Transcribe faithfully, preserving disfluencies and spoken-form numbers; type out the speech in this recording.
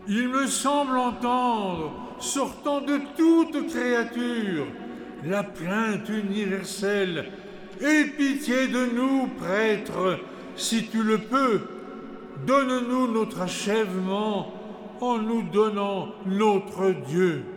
Il me semble entendre, sortant de toute créature, la plainte universelle. Aie pitié de nous, prêtre, si tu le peux. Donne-nous notre achèvement en nous donnant notre Dieu.